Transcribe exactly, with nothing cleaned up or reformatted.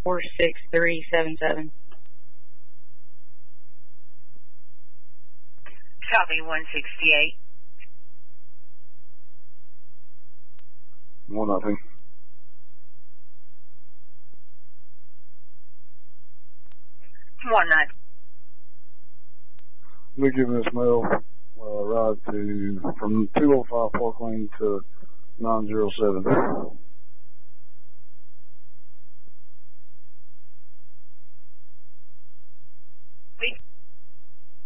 four six three seven seven. Copy, one sixty-eight. One nothing. One nine. We're giving this mail uh, ride to from two oh five Park Lane to nine oh seven.